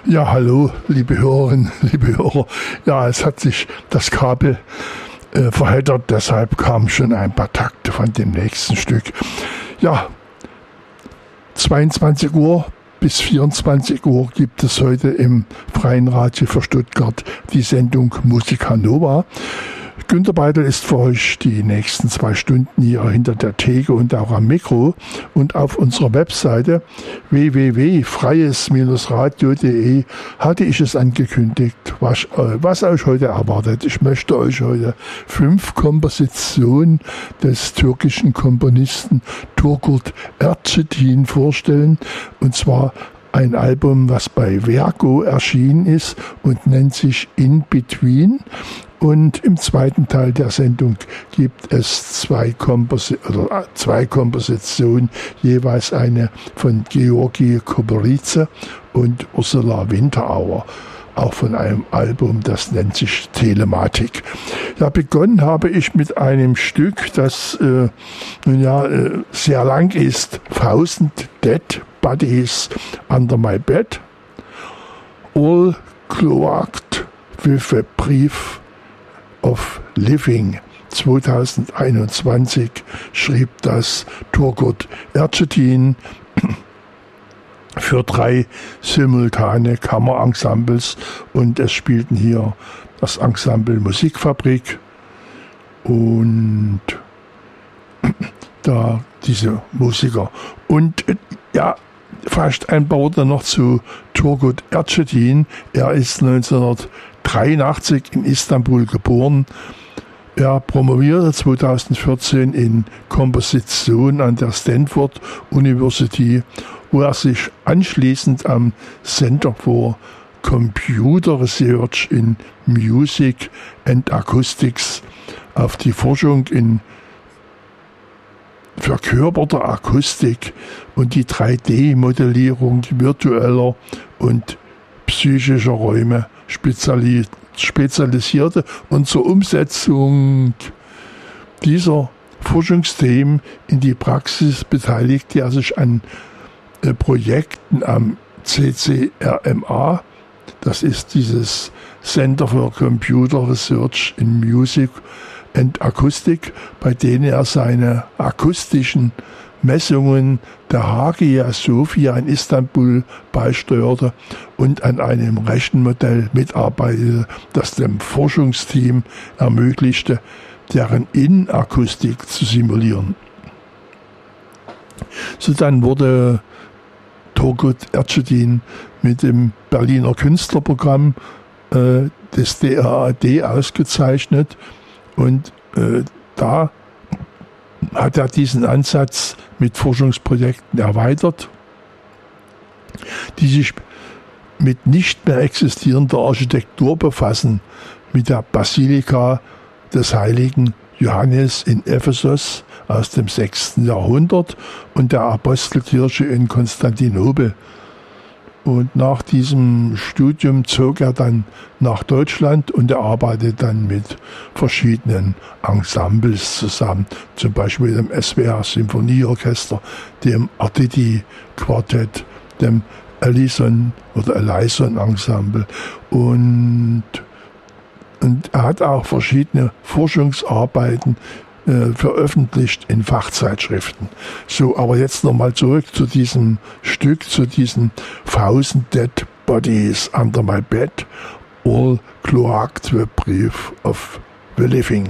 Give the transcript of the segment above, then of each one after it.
Ja, hallo, liebe Hörerinnen, liebe Hörer. Ja, es hat sich das Kabel verheddert, deshalb kamen schon ein paar Takte von dem nächsten Stück. Ja, 22 Uhr bis 24 Uhr gibt es heute im Freien Radio für Stuttgart die Sendung Musica Nova. Günter Beidel ist für euch die nächsten 2 Stunden hier hinter der Theke und auch am Mikro. Und auf unserer Webseite www.freies-radio.de hatte ich es angekündigt, was euch heute erwartet. Ich möchte euch heute 5 Kompositionen des türkischen Komponisten Turgut Erçetin vorstellen. Und zwar ein Album, was bei Vergo erschienen ist und nennt sich In Between. Und im zweiten Teil der Sendung gibt es 2 Kompositionen, jeweils eine von Georgi Koberice und Ursula Winterauer, auch von einem Album, das nennt sich Telematik. Ja, begonnen habe ich mit einem Stück, das sehr lang ist, 1000 Dead Bodies Under My Bed, All Cloaked with a Brief of Living. 2021 schrieb das Turgut Erçetin für 3 simultane Kammerensembles und es spielten hier das Ensemble Musikfabrik und da diese Musiker. Und ja, vielleicht ein paar Worte noch zu Turgut Erçetin. Er ist 1983 in Istanbul geboren. Er promovierte 2014 in Komposition an der Stanford University, wo er sich anschließend am Center for Computer Research in Music and Acoustics auf die Forschung in verkörperter Akustik und die 3D-Modellierung virtueller und psychischer Räume spezialisierte und zur Umsetzung dieser Forschungsthemen in die Praxis beteiligte er sich an Projekten am CCRMA, das ist dieses Center for Computer Research in Music and Acoustic, bei denen er seine akustischen Messungen der Hagia Sophia in Istanbul beisteuerte und an einem Rechenmodell mitarbeitete, das dem Forschungsteam ermöglichte, deren Innenakustik zu simulieren. So dann wurde Turgut Erçetin mit dem Berliner Künstlerprogramm des DAAD ausgezeichnet und da hat er diesen Ansatz mit Forschungsprojekten erweitert, die sich mit nicht mehr existierender Architektur befassen, mit der Basilika des heiligen Johannes in Ephesus aus dem 6. Jahrhundert und der Apostelkirche in Konstantinopel. Und nach diesem Studium zog er dann nach Deutschland und er arbeitet dann mit verschiedenen Ensembles zusammen, zum Beispiel dem SWR Symphonieorchester, dem Arditi Quartett, dem Ellison Ensemble und er hat auch verschiedene Forschungsarbeiten veröffentlicht in Fachzeitschriften. So, aber jetzt nochmal zurück zu diesem Stück, zu diesen 1000 Dead Bodies Under My Bed, All Cloaked with Brief of the Living.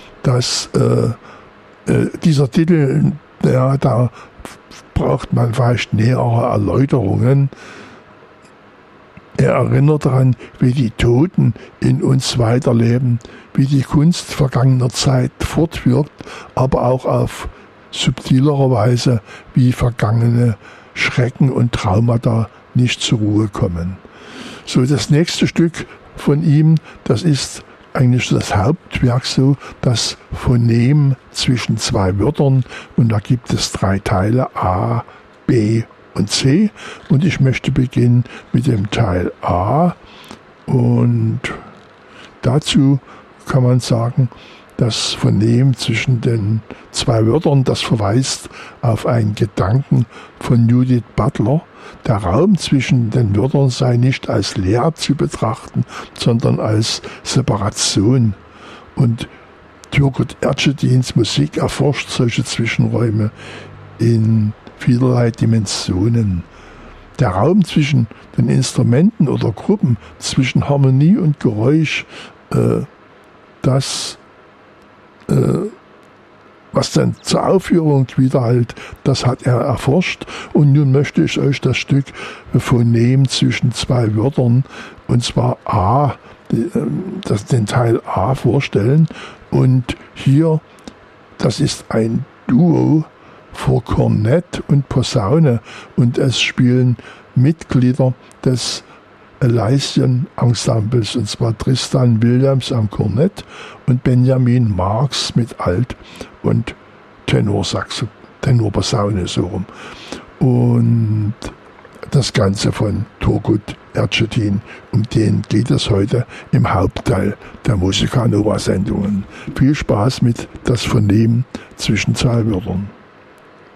Dieser Titel, ja, da braucht man vielleicht nähere Erläuterungen. Er erinnert daran, wie die Toten in uns weiterleben, wie die Kunst vergangener Zeit fortwirkt, aber auch auf subtilere Weise, wie vergangene Schrecken und Traumata nicht zur Ruhe kommen. So, das nächste Stück von ihm, das ist eigentlich das Hauptwerk, so das Phonem zwischen 2 Wörtern, und da gibt es 3 Teile, A, B und C, und ich möchte beginnen mit dem Teil A, und dazu kann man sagen, das Phonem zwischen den 2 Wörtern, das verweist auf einen Gedanken von Judith Butler, der Raum zwischen den Wörtern sei nicht als leer zu betrachten, sondern als Separation. Und Türkut Erçetin's Musik erforscht solche Zwischenräume in vielerlei Dimensionen. Der Raum zwischen den Instrumenten oder Gruppen, zwischen Harmonie und Geräusch, was dann zur Aufführung widerhallt, das hat er erforscht. Und nun möchte ich euch das Stück Phonem zwischen zwei Wörtern, und zwar A, den Teil A vorstellen. Und hier, das ist ein Duo für Kornett und Posaune, und es spielen Mitglieder des Elysian Ensembles, und zwar Tristan Williams am Kornett und Benjamin Marx mit Alt- und Tenorposaune so rum. Und das Ganze von Turgut Erçetin, um den geht es heute im Hauptteil der Musica Nova Sendungen. Viel Spaß mit das Phonem zwischen zwei Wörtern.